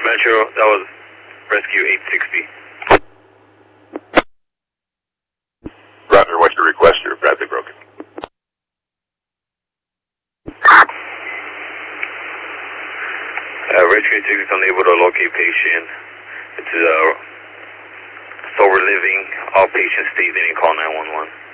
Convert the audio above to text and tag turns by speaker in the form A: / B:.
A: Metro, that was Rescue 860.
B: Roger, what's your request? You're badly broken.
A: Rescue 860 is unable to locate patient. It's sober living, all patients stay, they didn't call 911.